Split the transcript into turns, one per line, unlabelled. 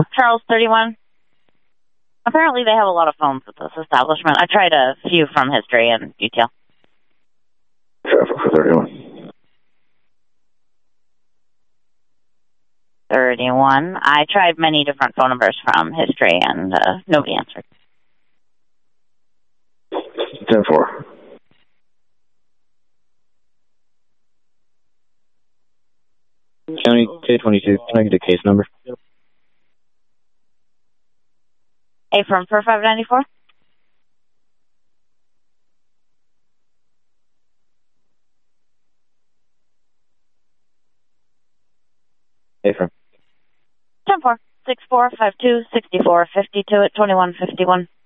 Charles 31. Apparently they have a lot of phones at this establishment. I tried a few from history and detail.
Traffic for 31.
31. I tried many different phone numbers from history and nobody answered.
10-4.
County K22, can I get a case number?
Affirm for 594.
Affirm.
10-4. 6452 6452 at 2151.